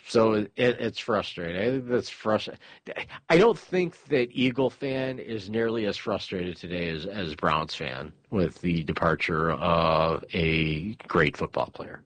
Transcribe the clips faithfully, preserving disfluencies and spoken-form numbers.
So it, it's frustrating. I think that's frustrating. I don't think that Eagle fan is nearly as frustrated today as, as Browns fan with the departure of a great football player.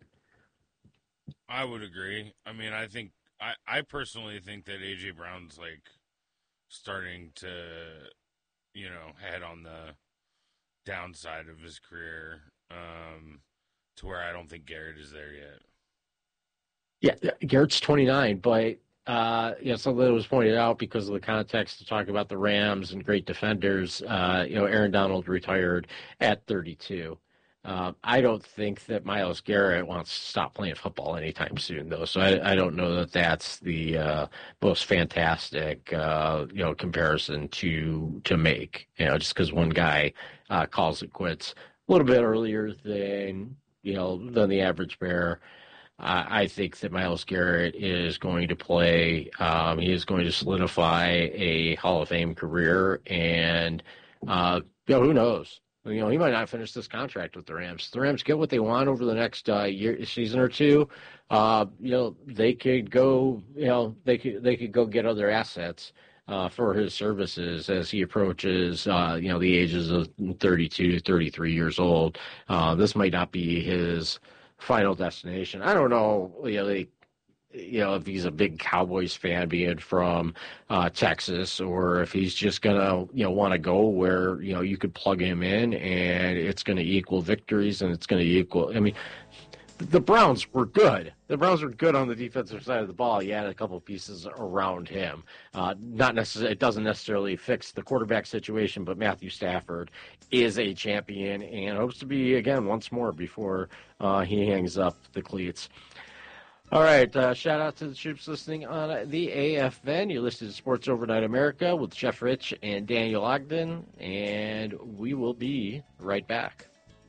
I would agree. I mean, I think I, I personally think that A J Brown's like starting to, you know, head on the downside of his career, um, to where I don't think Garrett is there yet. Yeah, Garrett's twenty-nine, but uh, you know, something that was pointed out because of the context to talk about the Rams and great defenders. Uh, you know, Aaron Donald retired at thirty-two. Uh, I don't think that Myles Garrett wants to stop playing football anytime soon, though. So I, I don't know that that's the uh, most fantastic, uh, you know, comparison to to make. You know, just because one guy uh, calls it quits a little bit earlier than you know than the average bear. I think that Myles Garrett is going to play. Um, he is going to solidify a Hall of Fame career, and uh, you know, who knows? You know, he might not finish this contract with the Rams. The Rams get what they want over the next uh, year, season or two. Uh, you know, they could go. You know, they could they could go get other assets uh, for his services as he approaches. Uh, you know, the ages of thirty-two, thirty-three years old. Uh, this might not be his final destination. I don't know, you know, they, you know, if he's a big Cowboys fan, being from uh, Texas, or if he's just gonna, you know, want to go where you know you could plug him in and it's going to equal victories and it's going to equal. I mean, the Browns were good. The Browns were good on the defensive side of the ball. You had a couple of pieces around him. Uh, not necessarily, it doesn't necessarily fix the quarterback situation, but Matthew Stafford is a champion and hopes to be again once more before uh, he hangs up the cleats. All right, uh, shout out to the troops listening on the A F N. You're listening to Sports Overnight America with Jeff Rich and Daniel Ogden, and we will be right back.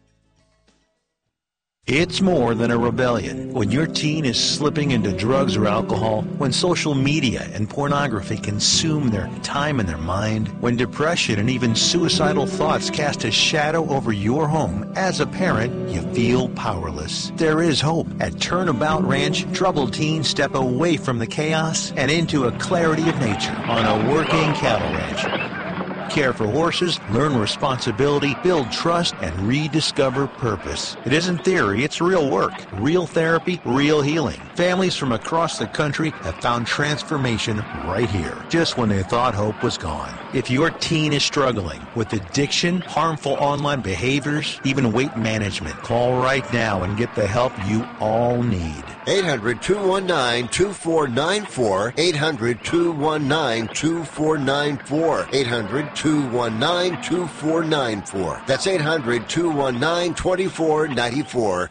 It's more than a rebellion. When your teen is slipping into drugs or alcohol, when social media and pornography consume their time and their mind, when depression and even suicidal thoughts cast a shadow over your home, as a parent, you feel powerless. There is hope. At Turnabout Ranch, troubled teens step away from the chaos and into a clarity of nature on a working cattle ranch. Care for horses, learn responsibility, build trust, and rediscover purpose. It isn't theory, it's real work, real therapy, real healing. Families from across the country have found transformation right here, just when they thought hope was gone. If your teen is struggling with addiction, harmful online behaviors, even weight management, call right now and get the help you all need. eight hundred, two one nine, two four nine four, eight hundred, two one nine, two four nine four, eight hundred, two one nine, two four nine four. That's eight hundred, two one nine, two four nine four.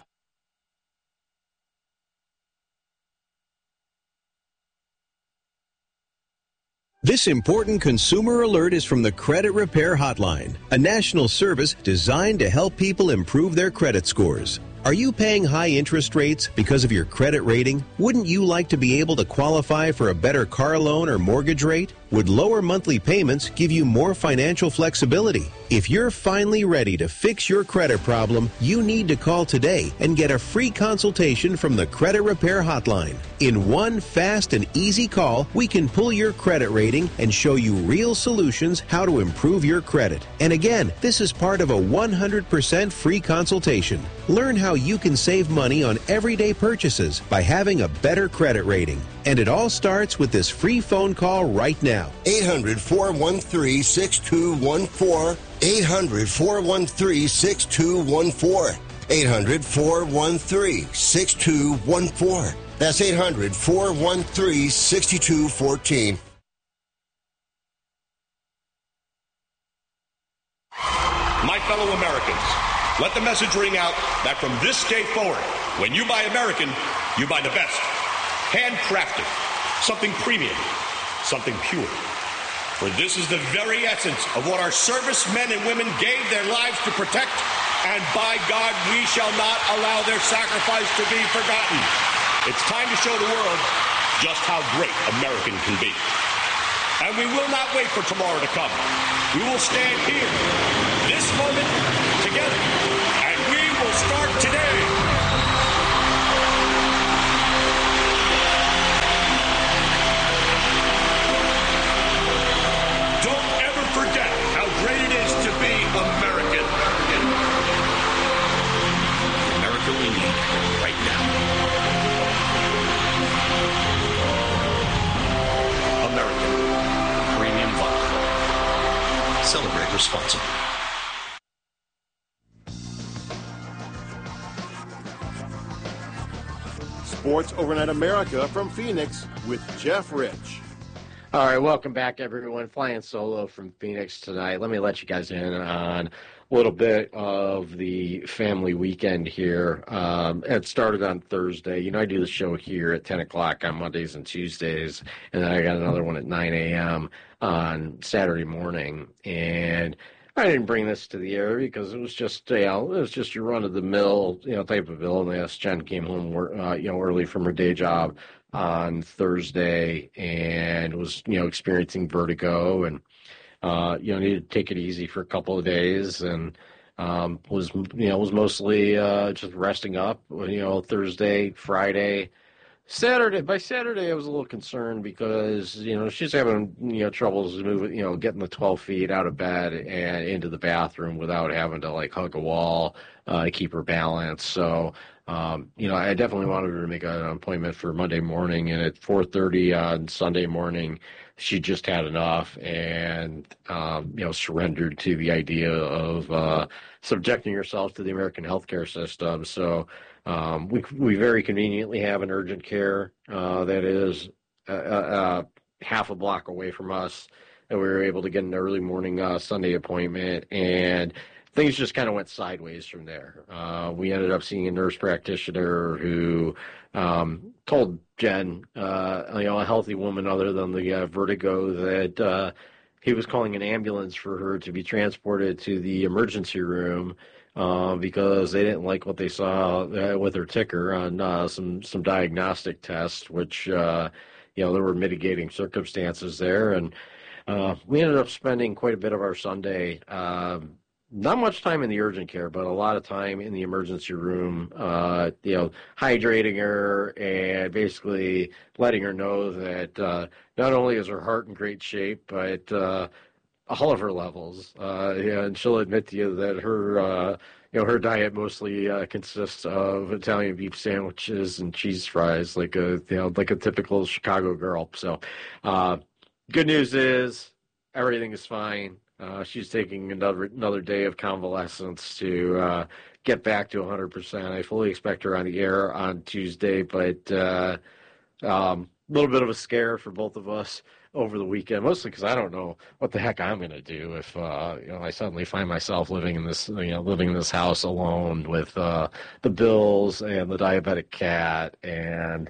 This important consumer alert is from the Credit Repair Hotline, a national service designed to help people improve their credit scores. Are you paying high interest rates because of your credit rating? Wouldn't you like to be able to qualify for a better car loan or mortgage rate? Would lower monthly payments give you more financial flexibility? If you're finally ready to fix your credit problem, you need to call today and get a free consultation from the Credit Repair Hotline. In one fast and easy call, we can pull your credit rating and show you real solutions how to improve your credit. And again, this is part of a one hundred percent free consultation. Learn how you can save money on everyday purchases by having a better credit rating. And it all starts with this free phone call right now. eight hundred, four one three, six two one four. eight hundred, four one three, six two one four. eight hundred, four one three, six two one four. That's eight hundred, four one three, six two one four. My fellow Americans, let the message ring out that from this day forward, when you buy American, you buy the best. Handcrafted, something premium, something pure. For this is the very essence of what our servicemen and women gave their lives to protect, and by God, we shall not allow their sacrifice to be forgotten. It's time to show the world just how great American can be. And we will not wait for tomorrow to come. We will stand here, this moment, together, and we will start today. responsibly. Sports Overnight America from Phoenix with Jeff Rich. All right, welcome back, everyone. Flying solo from Phoenix tonight. Let me let you guys in on a little bit of the family weekend here. Um, it started on Thursday. You know, I do the show here at ten o'clock on Mondays and Tuesdays, and then I got another one at nine a.m. on Saturday morning. And I didn't bring this to the air because it was just, you know, it was just your run-of-the-mill, you know, type of illness. Jen came home, uh, you know, early from her day job on Thursday and was, you know, experiencing vertigo and, uh, you know, needed to take it easy for a couple of days and um, was, you know, was mostly uh, just resting up, you know, Thursday, Friday, Saturday. By Saturday, I was a little concerned because, you know, she's having, you know, troubles moving, you know, getting the twelve feet out of bed and into the bathroom without having to, like, hug a wall uh, to keep her balance. So, Um, you know, I definitely wanted her to make an appointment for Monday morning, and at four thirty on Sunday morning, she just had enough and, um, you know, surrendered to the idea of uh, subjecting herself to the American healthcare system. So um, we we very conveniently have an urgent care uh, that is uh, uh, half a block away from us, and we were able to get an early morning uh, Sunday appointment, and things just kind of went sideways from there. Uh, we ended up seeing a nurse practitioner who um, told Jen, uh, you know, a healthy woman other than the uh, vertigo, that uh, he was calling an ambulance for her to be transported to the emergency room uh, because they didn't like what they saw uh, with her ticker on uh, some some diagnostic tests, which uh, you know, there were mitigating circumstances there, and uh, we ended up spending quite a bit of our Sunday. Um, Not much time in the urgent care, but a lot of time in the emergency room, uh, you know, hydrating her and basically letting her know that uh, not only is her heart in great shape, but uh, all of her levels. Uh, yeah, and she'll admit to you that her, uh, you know, her diet mostly uh, consists of Italian beef sandwiches and cheese fries, like a, you know, like a typical Chicago girl. So, uh, good news is everything is fine. Uh, she's taking another another day of convalescence to uh, get back to one hundred percent. I fully expect her on the air on Tuesday, but a uh, um, little bit of a scare for both of us over the weekend, mostly because I don't know what the heck I'm going to do if uh, you know, I suddenly find myself living in this you know living in this house alone with uh, the bills and the diabetic cat and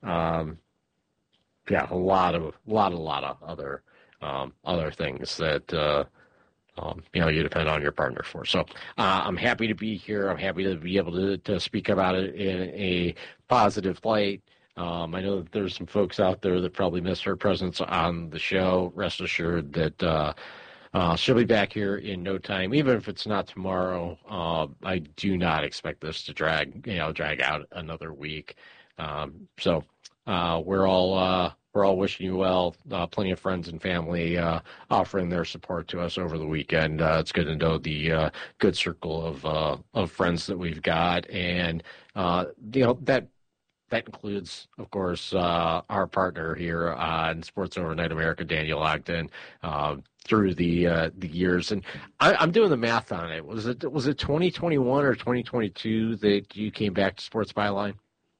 um, yeah, a lot of a lot a lot of other um, other things that. Uh, Um, you know, you depend on your partner for. So uh, I'm happy to be here. I'm happy to be able to, to speak about it in a positive light. Um, I know that there's some folks out there that probably miss her presence on the show. Rest assured that uh, uh, she'll be back here in no time, even if it's not tomorrow. Uh, I do not expect this to drag, you know, drag out another week. Um, so uh, we're all. Uh, We're all wishing you well. Uh, plenty of friends and family uh, offering their support to us over the weekend. Uh, it's good to know the uh, good circle of uh, of friends that we've got, and uh, you know that that includes, of course, uh, our partner here on Sports Overnight America, Daniel Ogden, uh, through the uh, the years. And I, I'm doing the math on it. Was it was it twenty twenty-one or twenty twenty-two that you came back to Sports Byline?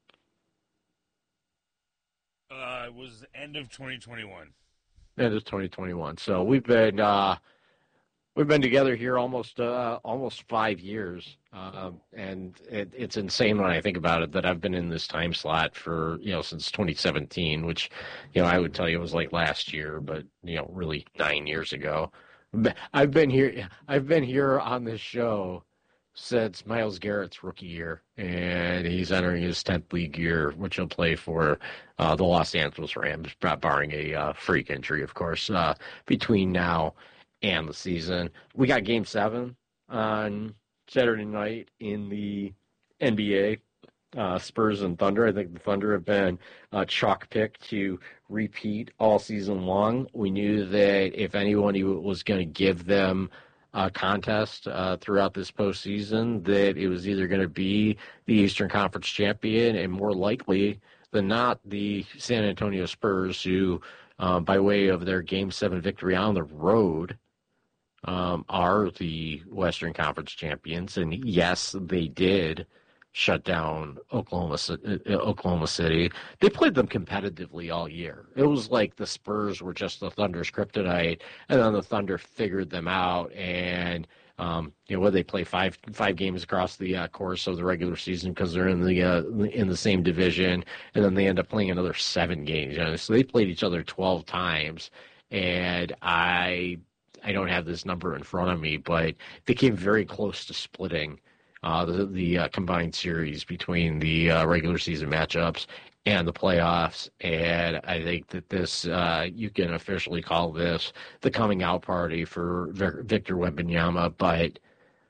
Uh, it was the end of twenty twenty-one. End of twenty twenty-one. So we've been uh, we've been together here almost uh, almost five years, uh, and it, it's insane when I think about it that I've been in this time slot for you know since twenty seventeen, which you know I would tell you was like last year, but you know really nine years ago. I've been here. I've been here on this show since Myles Garrett's rookie year, and he's entering his tenth league year, which he'll play for uh, the Los Angeles Rams, barring a uh, freak injury, of course, uh, between now and the season. We got Game seven on Saturday night in the N B A, uh, Spurs and Thunder. I think the Thunder have been uh, chalk picked to repeat all season long. We knew that if anyone was going to give them Uh, contest uh, throughout this postseason, that it was either going to be the Eastern Conference champion and more likely than not the San Antonio Spurs, who, uh, by way of their Game seven victory on the road um, are the Western Conference champions, and yes, they did shut down Oklahoma, Oklahoma City. They played them competitively all year. It was like the Spurs were just the Thunder's kryptonite, and then the Thunder figured them out. And um, you know, where they play five five games across the uh, course of the regular season because they're in the uh, in the same division, and then they end up playing another seven games. You know? So they played each other twelve times, and I I don't have this number in front of me, but they came very close to splitting Uh, the the uh, combined series between the uh, regular season matchups and the playoffs, and I think that this uh, you can officially call this the coming out party for Victor Wembanyama, but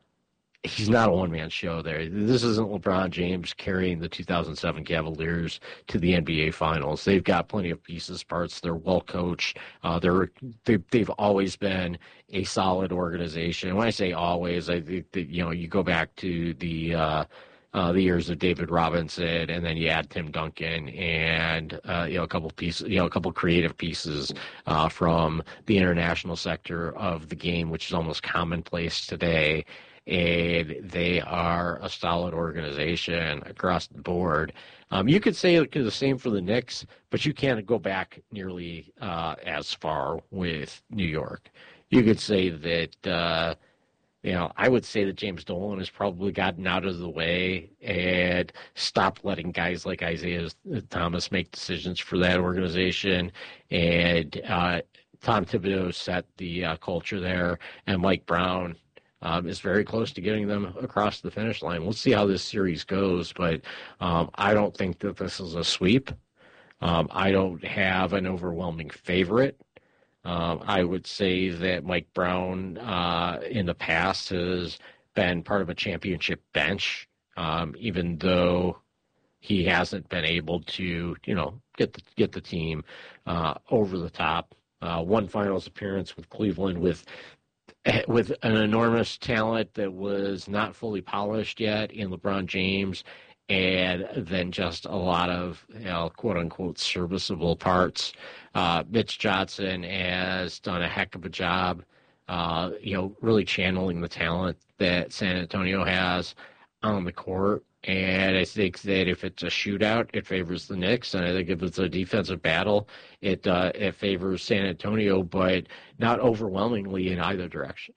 he's not a one-man show there. This isn't LeBron James carrying the two thousand seven Cavaliers to the N B A Finals. They've got plenty of pieces, parts. They're well coached. Uh, they're they, they've always been a solid organization. When I say always, I think that, you know, you go back to the uh, uh, the years of David Robinson, and then you add Tim Duncan and uh, you know a couple pieces, you know, a couple creative pieces uh, from the international sector of the game, which is almost commonplace today. And they are a solid organization across the board. Um, you could say the same for the Knicks, but you can't go back nearly uh, as far with New York. You could say that, uh, you know, I would say that James Dolan has probably gotten out of the way and stopped letting guys like Isaiah Thomas make decisions for that organization. And uh, Tom Thibodeau set the uh, culture there, and Mike Brown Um, is very close to getting them across the finish line. We'll see how this series goes, but um, I don't think that this is a sweep. Um, I don't have an overwhelming favorite. Um, I would say that Mike Brown uh, in the past has been part of a championship bench, um, even though he hasn't been able to, you know, get the, get the team uh, over the top. Uh, one finals appearance with Cleveland with with an enormous talent that was not fully polished yet in LeBron James, and then just a lot of, you know, quote-unquote serviceable parts. Uh, Mitch Johnson has done a heck of a job, uh, you know, really channeling the talent that San Antonio has on the court. And I think that if it's a shootout, it favors the Knicks. And I think if it's a defensive battle, it uh, it favors San Antonio, but not overwhelmingly in either direction.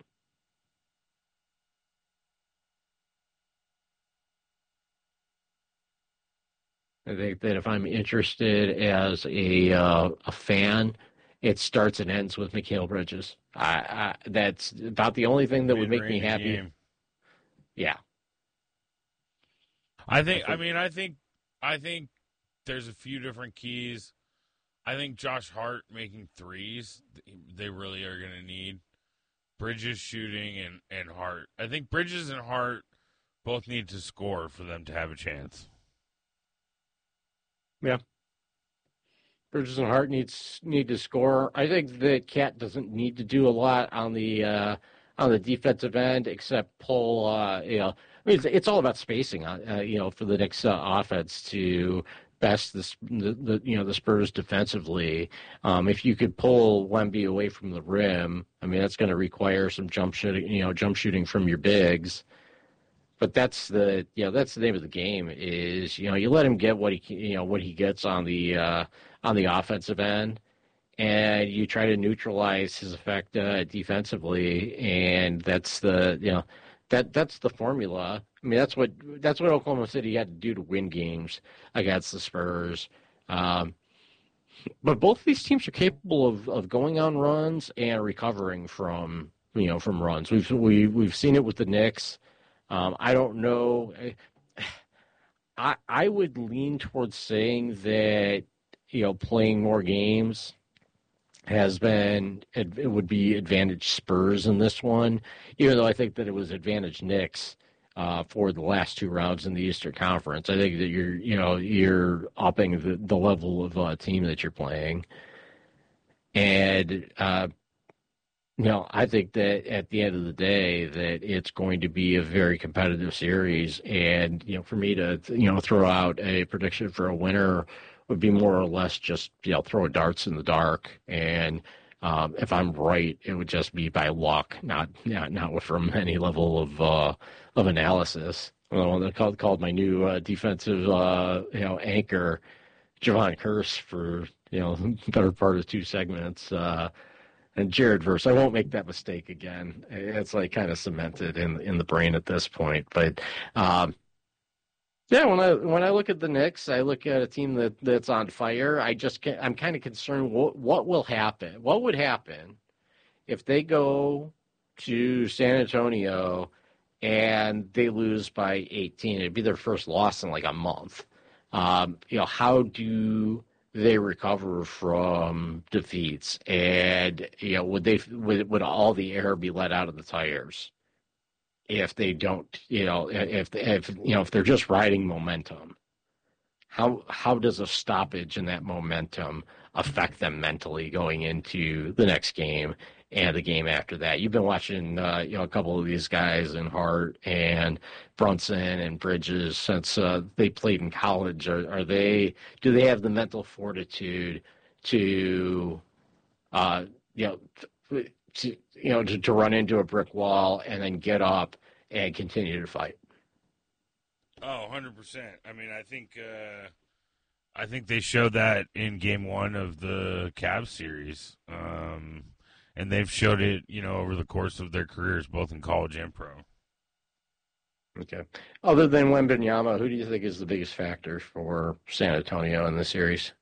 I think that if I'm interested as a uh, a fan, it starts and ends with Mikal Bridges. I, I, that's about the only thing that would make me happy. Game. Yeah. I think, I mean, I think, I think there's a few different keys. I think Josh Hart making threes, they really are going to need. Bridges shooting and, and Hart. I think Bridges and Hart both need to score for them to have a chance. Yeah. Bridges and Hart needs need to score. I think that Cat doesn't need to do a lot on the uh, on the defensive end except pull, uh, you know, I mean, it's, it's all about spacing, uh, you know, for the Knicks uh, offense to best the, the, the you know the Spurs defensively. Um, if you could pull Wemby away from the rim, I mean, that's going to require some jump shooting, you know, jump shooting from your bigs. But that's the you know that's the name of the game is you know you let him get what he you know what he gets on the uh, on the offensive end, and you try to neutralize his effect uh, defensively, and that's the you know. That that's the formula. I mean, that's what that's what Oklahoma City had to do to win games against the Spurs. Um, but both of these teams are capable of, of going on runs and recovering from you know from runs. We've we we've seen it with the Knicks. Um, I don't know. I I would lean towards saying that you know playing more games has been, it would be advantage Spurs in this one, even though I think that it was advantage Knicks uh, for the last two rounds in the Eastern Conference. I think that you're, you know, you're upping the, the level of uh, team that you're playing. And, uh, you know, I think that at the end of the day that it's going to be a very competitive series. And, you know, for me to, you know, throw out a prediction for a winner would be more or less just, you know, throw darts in the dark. And Um, if I'm right, it would just be by luck, not not, not from any level of uh, of analysis. Well, they called called my new uh, defensive uh, you know anchor, Javon Curse, for you know the better part of two segments. Uh, and Jared Verse, I won't make that mistake again. It's like kind of cemented in in the brain at this point. But um, yeah, when I when I look at the Knicks, I look at a team that, that's on fire. I just can't, I'm kind of concerned what what will happen. What would happen if they go to San Antonio and they lose by eighteen? It'd be their first loss in like a month. Um, you know, how do they recover from defeats? And you know, would they would would all the air be let out of the tires if they don't? You know, if if you know if they're just riding momentum, how how does a stoppage in that momentum affect them mentally going into the next game and the game after that? You've been watching, uh, you know, a couple of these guys in Hart and Brunson and Bridges since uh, they played in college. Are, are they? Do they have the mental fortitude to, uh, you know, to, you know, to, to run into a brick wall and then get up and continue to fight? Oh, one hundred percent. I mean, I think uh, I think they showed that in game one of the Cavs series. Um, and they've showed it, you know, over the course of their careers, both in college and pro. Okay. Other than Wembanyama, who do you think is the biggest factor for San Antonio in the series?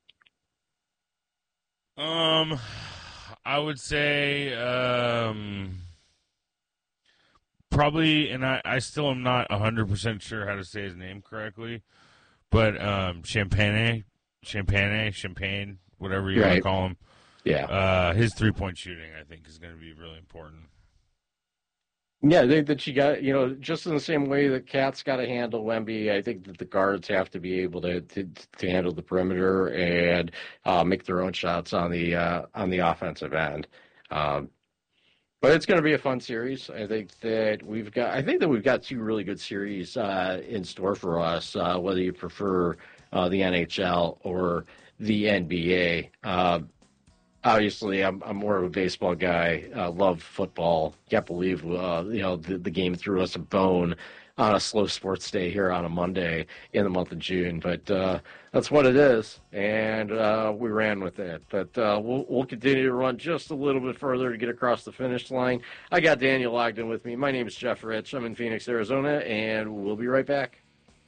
Um, I would say um, probably, and I, I still am not one hundred percent sure how to say his name correctly, but um, Champagne, Champagne, Champagne, whatever you right. want to call him. Yeah. Uh, his three-point shooting, I think, is going to be really important. Yeah, I think that you got, you know, just in the same way that Cat's got to handle Wemby, I think that the guards have to be able to to, to handle the perimeter and uh, make their own shots on the uh, on the offensive end. Um, but it's going to be a fun series. I think that we've got, I think that we've got two really good series uh, in store for us, uh, whether you prefer uh, the N H L or the N B A. Uh, Obviously, I'm I'm more of a baseball guy. Uh, love football. Can't believe uh, you know the, the game threw us a bone on a slow sports day here on a Monday in the month of June. But uh, that's what it is, and uh, we ran with it. But uh, we'll we'll continue to run just a little bit further to get across the finish line. I got Daniel Ogden with me. My name is Jeff Rich. I'm in Phoenix, Arizona, and we'll be right back.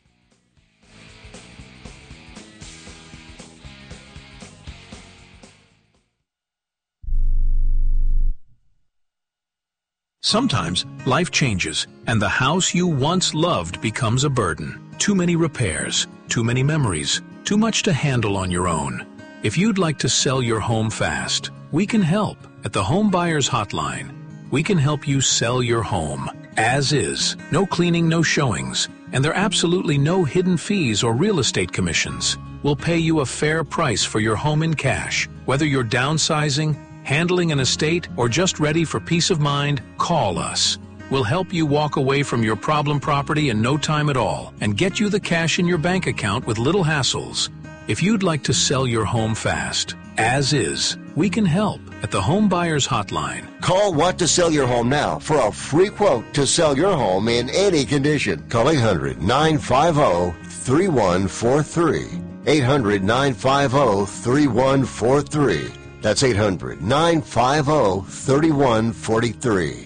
Sometimes life changes, and the house you once loved becomes a burden. Too many repairs, too many memories, too much to handle on your own. If you'd like to sell your home fast, we can help at the Home Buyers Hotline. We can help you sell your home as is, no cleaning, no showings, and there are absolutely no hidden fees or real estate commissions. We'll pay you a fair price for your home in cash, whether you're downsizing, handling an estate, or just ready for peace of mind. Call us. We'll help you walk away from your problem property in no time at all and get you the cash in your bank account with little hassles. If you'd like to sell your home fast, as is, we can help at the Home Buyers Hotline. Call Want to Sell Your Home now for a free quote to sell your home in any condition. Call eight hundred, nine five zero, three one four three. eight hundred, nine five zero, three one four three. That's eight hundred, nine five zero, three one four three.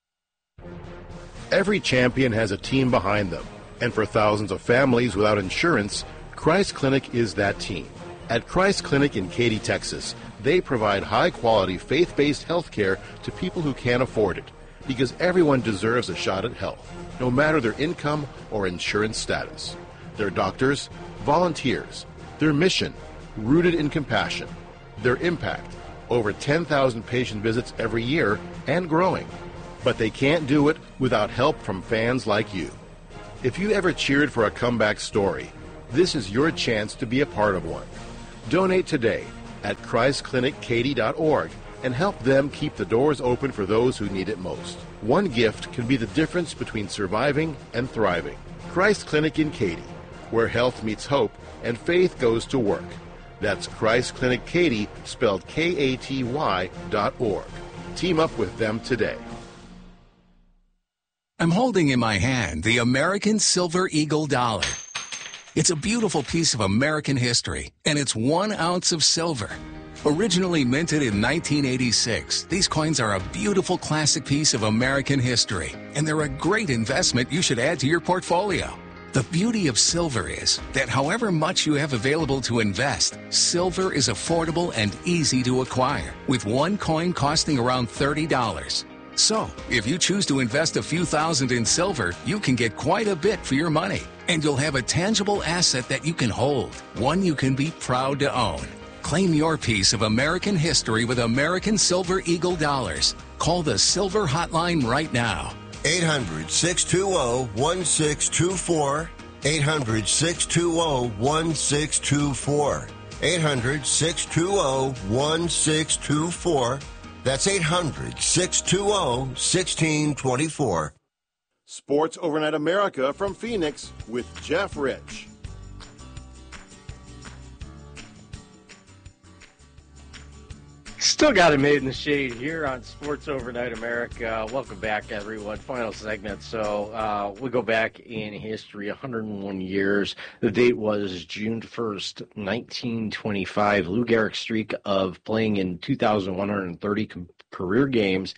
Every champion has a team behind them, and for thousands of families without insurance, Christ Clinic is that team. At Christ Clinic in Katy, Texas, they provide high-quality, faith-based health care to people who can't afford it, because everyone deserves a shot at health, no matter their income or insurance status. Their doctors, volunteers, their mission, rooted in compassion, their impact, over ten thousand patient visits every year and growing. But they can't do it without help from fans like you. If you ever cheered for a comeback story, this is your chance to be a part of one. Donate today at christ clinic katy dot org and help them keep the doors open for those who need it most. One gift can be the difference between surviving and thriving. Christ Clinic in Katy, where health meets hope and faith goes to work. That's Christ Clinic Katy, spelled K A T Y dot org. Team up with them today. I'm holding in my hand the American Silver Eagle dollar. It's a beautiful piece of American history, and it's one ounce of silver. Originally minted in nineteen eighty-six, these coins are a beautiful classic piece of American history, and they're a great investment you should add to your portfolio. The beauty of silver is that however much you have available to invest, silver is affordable and easy to acquire, with one coin costing around thirty dollars. So, if you choose to invest a few thousand in silver, you can get quite a bit for your money, and you'll have a tangible asset that you can hold, one you can be proud to own. Claim your piece of American history with American Silver Eagle dollars. Call the Silver Hotline right now. eight hundred, six two zero, one six two four. eight hundred, six two zero, one six two four. eight hundred, six two zero, one six two four. That's eight hundred, six two zero, one six two four. Sports Overnight America from Phoenix with Jeff Rich. Still got it made in the shade here on Sports Overnight America. Welcome back, everyone. Final segment. So uh, we go back in history, one hundred one years. The date was June first, nineteen twenty-five. Lou Gehrig's streak of playing in two thousand one hundred thirty com- career games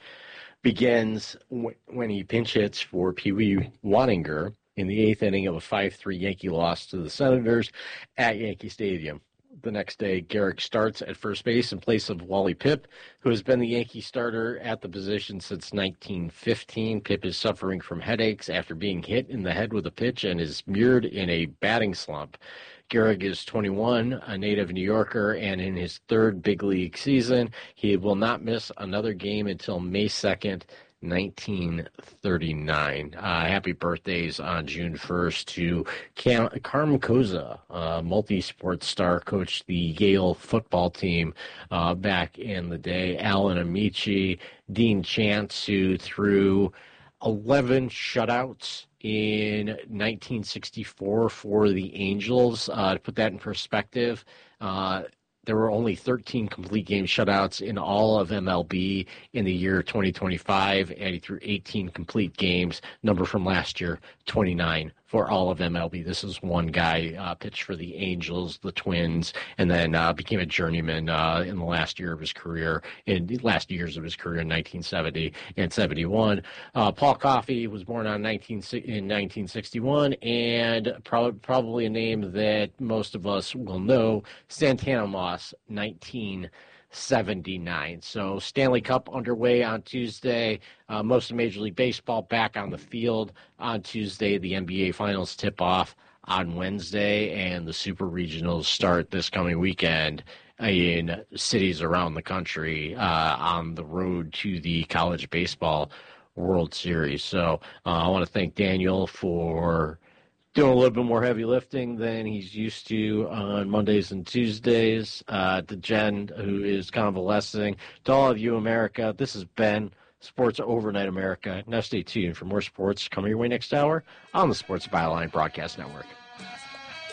begins w- when he pinch hits for Pee Wee Waninger in the eighth inning of a five three Yankee loss to the Senators at Yankee Stadium. The next day, Gehrig starts at first base in place of Wally Pipp, who has been the Yankee starter at the position since nineteen fifteen. Pipp is suffering from headaches after being hit in the head with a pitch and is mired in a batting slump. Gehrig is twenty-one, a native New Yorker, and in his third big league season, he will not miss another game until May second, nineteen thirty-nine. Uh, happy birthdays on June first to Cam- Carm Koza, uh, multi-sport star, coached the Yale football team uh, back in the day. Alan Amici, Dean Chance, who threw eleven shutouts in nineteen sixty-four for the Angels. Uh, to put that in perspective, uh, there were only thirteen complete game shutouts in all of M L B in the year twenty twenty-five, and he threw eighteen complete games, number from last year, twenty-nine for all of M L B. This is one guy, uh, pitched for the Angels, the Twins, and then uh, became a journeyman uh, in the last year of his career, in the last years of his career in nineteen seventy and seventy-one. Uh, Paul Coffey was born on nineteen, in nineteen sixty-one, and pro- probably a name that most of us will know, Santana Moss, nineteen seventy-nine. So Stanley Cup underway on Tuesday. Uh, most of Major League Baseball back on the field on Tuesday. The N B A Finals tip off on Wednesday, and the Super Regionals start this coming weekend in cities around the country uh, on the road to the College Baseball World Series. So uh, I want to thank Daniel for doing a little bit more heavy lifting than he's used to on Mondays and Tuesdays. Uh, to Jen, who is convalescing. To all of you, America, this is Ben, Sports Overnight America. Now stay tuned for more sports coming your way next hour on the Sports Byline Broadcast Network.